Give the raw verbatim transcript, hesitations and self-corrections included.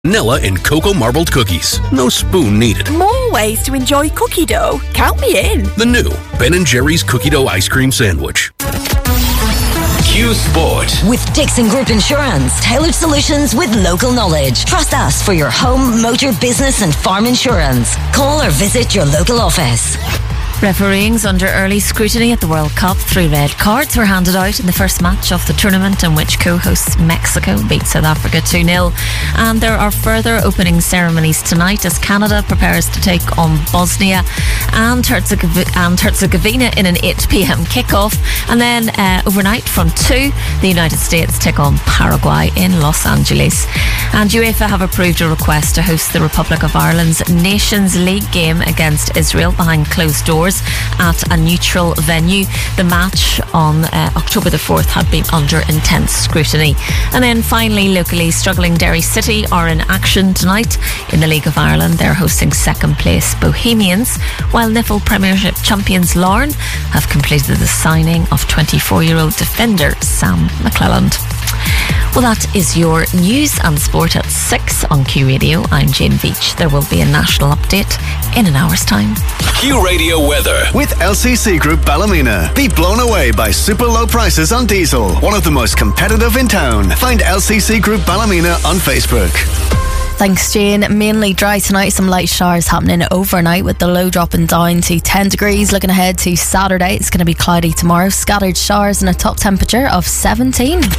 vanilla and cocoa marbled cookies. No spoon needed. More ways to enjoy cookie dough. Count me in. The new Ben and Jerry's Cookie Dough Ice Cream Sandwich. Q Sport. With Dixon Group Insurance. Tailored solutions with local knowledge. Trust us for your home, motor, business and farm insurance. Call or visit your local office. Refereeing's under early scrutiny at the World Cup. Three red cards were handed out in the first match of the tournament, in which co-hosts Mexico beat South Africa two nil. And there are further opening ceremonies tonight as Canada prepares to take on Bosnia and, Herzegovina, and Herzegovina in an eight p.m. kickoff. And then uh, overnight from two, the United States take on Paraguay in Los Angeles. And UEFA have approved a request to host the Republic of Ireland's Nations League game against Israel behind closed doors at a neutral venue. The match on uh, October the fourth had been under intense scrutiny. And then finally, locally, struggling Derry City are in action tonight in the League of Ireland. They're hosting second place Bohemians, while Niffle Premiership champions Larne have completed the signing of twenty-four-year-old defender Sam McClelland. Well, that is your news and sport at six on Q Radio. I'm Jane Veach. There will be a national update in an hour's time. Q Radio weather. With L C C Group Ballymena. Be blown away by super low prices on diesel. One of the most competitive in town. Find L C C Group Ballymena on Facebook. Thanks, Jane. Mainly dry tonight. Some light showers happening overnight with the low dropping down to ten degrees. Looking ahead to Saturday, it's going to be cloudy tomorrow. Scattered showers and a top temperature of seventeen.